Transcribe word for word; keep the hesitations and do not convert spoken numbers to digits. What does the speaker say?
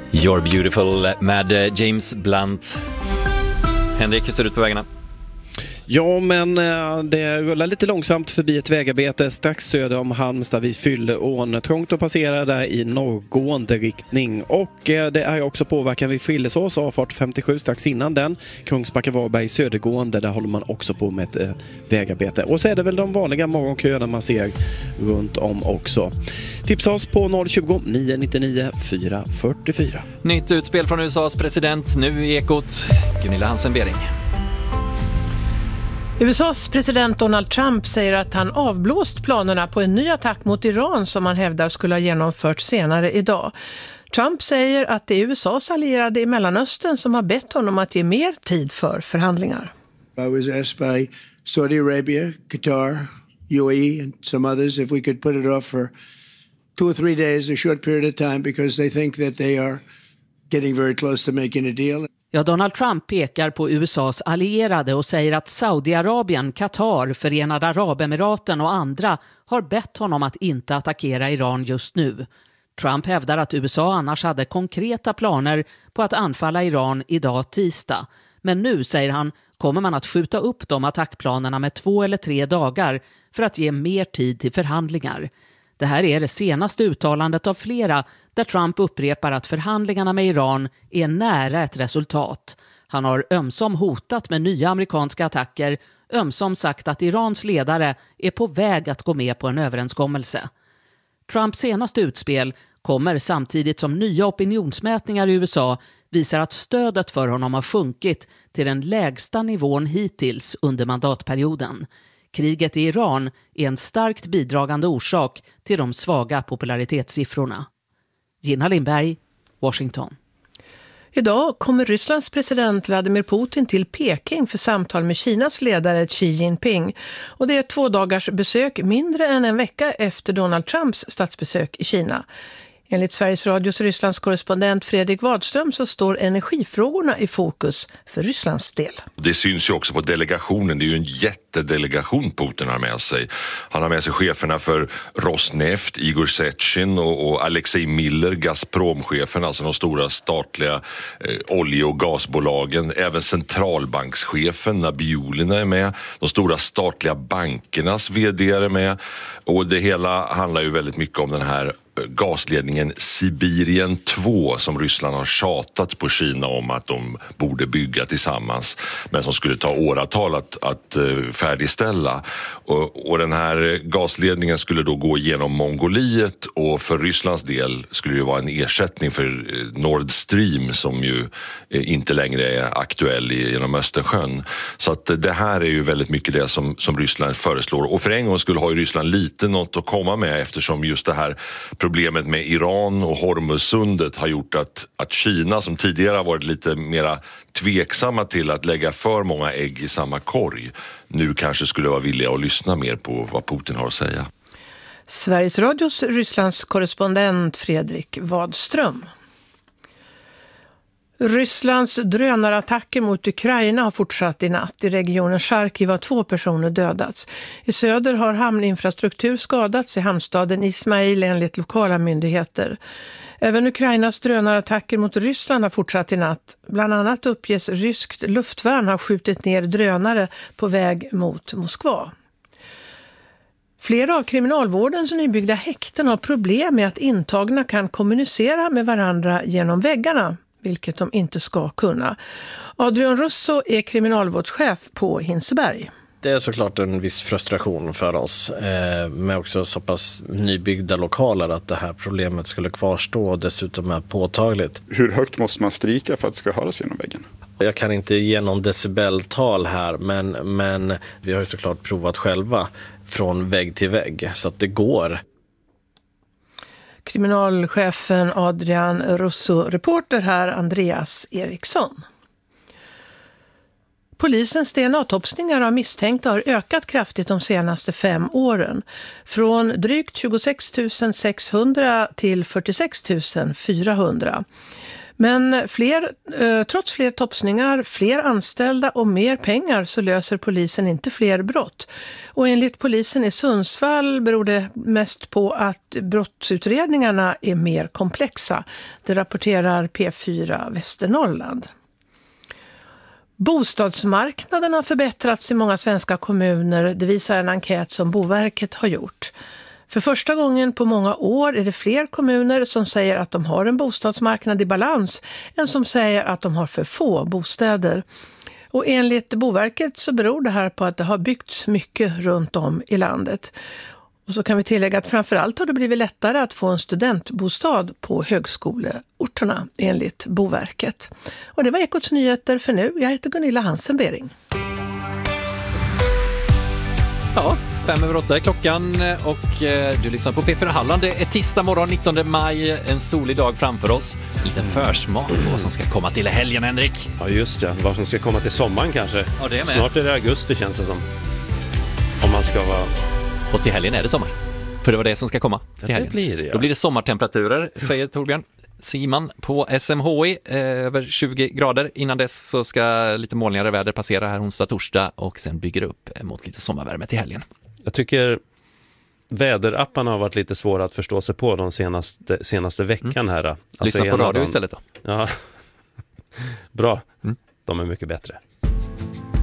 You're beautiful med James Blunt. Henrik, hur ser det ut på vägarna? Ja, men det rullar lite långsamt förbi ett vägarbete strax söder om Halmstad vid Fylleån. Trångt att passera där i norrgående riktning. Och det är också påverkan vid Frillesås, avfart femtiosju strax innan den. Kungsbacka-Varberg södergående, där håller man också på med ett vägarbete. Och så är det väl de vanliga morgonköerna man ser runt om också. Tipsa oss på noll tjugo, nio nittionio, fyra fyrtiofyra. Nytt utspel från U S A:s president, nu i Ekot. Gunilla Hansen-Bering. U S A:s president Donald Trump säger att han avblåst planerna på en ny attack mot Iran som han hävdar skulle ha genomförts senare idag. Trump säger att det är U S A:s allierade i Mellanöstern som har bett honom att ge mer tid för förhandlingar. I was asked by Saudi Arabia, Qatar, U A E and some others if we could put it off for two or three days, a short period of time, because they think that they are getting very close to making a deal. Ja, Donald Trump pekar på U S A:s allierade och säger att Saudiarabien, Qatar, Förenade Arabemiraten och andra har bett honom att inte attackera Iran just nu. Trump hävdar att U S A annars hade konkreta planer på att anfalla Iran idag tisdag. Men nu, säger han, kommer man att skjuta upp de attackplanerna med två eller tre dagar för att ge mer tid till förhandlingar. Det här är det senaste uttalandet av flera där Trump upprepar att förhandlingarna med Iran är nära ett resultat. Han har ömsom hotat med nya amerikanska attacker, ömsom sagt att Irans ledare är på väg att gå med på en överenskommelse. Trumps senaste utspel kommer samtidigt som nya opinionsmätningar i U S A visar att stödet för honom har sjunkit till den lägsta nivån hittills under mandatperioden. Kriget i Iran är en starkt bidragande orsak till de svaga popularitetssiffrorna. Gina Lindberg, Washington. Idag kommer Rysslands president Vladimir Putin till Peking för samtal med Kinas ledare Xi Jinping. Och det är ett två dagars besök mindre än en vecka efter Donald Trumps statsbesök i Kina. Enligt Sveriges Radios Rysslands korrespondent Fredrik Wadström så står energifrågorna i fokus för Rysslands del. Det syns ju också på delegationen. Det är ju en jättedelegation Putin har med sig. Han har med sig cheferna för Rosneft, Igor Sechin och, och Alexej Miller, Gazprom-chefen, alltså de stora statliga eh, olje- och gasbolagen. Även centralbankschefen Nabiulina är med. De stora statliga bankernas vd är med. Och det hela handlar ju väldigt mycket om den här gasledningen Sibirien två som Ryssland har tjatat på Kina om att de borde bygga tillsammans, men som skulle ta åratal att, att färdigställa. Och, och den här gasledningen skulle då gå genom Mongoliet, och för Rysslands del skulle det vara en ersättning för Nord Stream som ju inte längre är aktuell genom Östersjön. Så att det här är ju väldigt mycket det som, som Ryssland föreslår, och för en gång skulle ha ju Ryssland lite något att komma med, eftersom just det här problemet med Iran och Hormuzsundet har gjort att, att Kina, som tidigare har varit lite mera tveksamma till att lägga för många ägg i samma korg, nu kanske skulle vara villiga att lyssna mer på vad Putin har att säga. Sveriges Radios Rysslands korrespondent Fredrik Wadström. Rysslands drönarattacker mot Ukraina har fortsatt i natt. I regionen Charkiv har två personer dödats. I söder har hamninfrastruktur skadats i hamnstaden Ismail enligt lokala myndigheter. Även Ukrainas drönarattacker mot Ryssland har fortsatt i natt. Bland annat uppges ryskt luftvärn ha skjutit ner drönare på väg mot Moskva. Flera av kriminalvårdens nybyggda häkten har problem med att intagna kan kommunicera med varandra genom väggarna, vilket de inte ska kunna. Adrian Russo är kriminalvårdschef på Hinseberg. Det är såklart en viss frustration för oss eh, med också så pass nybyggda lokaler att det här problemet skulle kvarstå och dessutom är påtagligt. Hur högt måste man skrika för att det ska höras genom väggen? Jag kan inte ge någon decibeltal här, men, men vi har ju såklart provat själva från vägg till vägg så att det går. Kriminalchefen Adrian Russo, reporter här Andreas Eriksson. Polisens D N A-topsningar av misstänkta har ökat kraftigt de senaste fem åren. Från drygt tjugosex tusen sexhundra till fyrtiosex tusen fyrahundra. Men fler, eh, trots fler topsningar, fler anställda och mer pengar så löser polisen inte fler brott. Och enligt polisen i Sundsvall beror det mest på att brottsutredningarna är mer komplexa. Det rapporterar P fyra Västernorrland. Bostadsmarknaden har förbättrats i många svenska kommuner, det visar en enkät som Boverket har gjort. För första gången på många år är det fler kommuner som säger att de har en bostadsmarknad i balans än som säger att de har för få bostäder. Och enligt Boverket så beror det här på att det har byggts mycket runt om i landet. Och så kan vi tillägga att framförallt har det blivit lättare att få en studentbostad på högskoleorterna enligt Boverket. Och det var Ekots nyheter för nu. Jag heter Gunilla Hansen-Bering. Ja, fem över åtta är klockan och eh, du lyssnar på P fyra Halland. Det är tisdag morgon nittonde maj, en solig dag framför oss. En liten försmak på vad som ska komma till helgen, Henrik. Ja, just det. Vad som ska komma till sommaren kanske. Ja, det är med. Snart är det augusti, känns det som. Om man ska vara... Och till helgen är det sommar. För det var det som ska komma till ja, helgen. Det blir det, ja. Då blir det sommartemperaturer, säger Torbjörn Siman på S M H I, eh, över tjugo grader. Innan dess så ska lite molnigare väder passera här onsdag, torsdag och sen bygger upp mot lite sommarvärme till helgen. Jag tycker väderapparna har varit lite svåra att förstå sig på de senaste, senaste veckan här. Alltså lyssna på radio dagen... istället då. Ja, bra. Mm. De är mycket bättre.